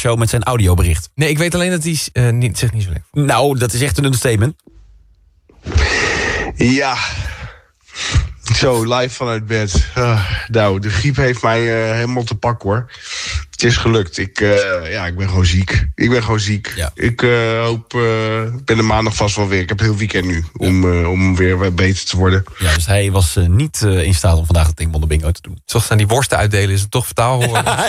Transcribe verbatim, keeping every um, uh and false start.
talkshow met zijn audiobericht. Nee, ik weet alleen dat hij uh, niet, zich niet zo lekker voelt. Nou, dat is echt een understatement. Ja, zo live vanuit bed. Uh, nou, de griep heeft mij uh, helemaal te pak, hoor. Het is gelukt. Ik, uh, ja, ik ben gewoon ziek. Ik ben gewoon ziek. Ja. Ik uh, hoop, uh, ik ben er maandag vast wel weer. Ik heb heel weekend nu om, uh, om weer beter te worden. Ja, dus hij was uh, niet uh, in staat om vandaag de Tinkbonden bingo te doen. Toch aan die worsten uitdelen is het toch vertaal geworden. Ja,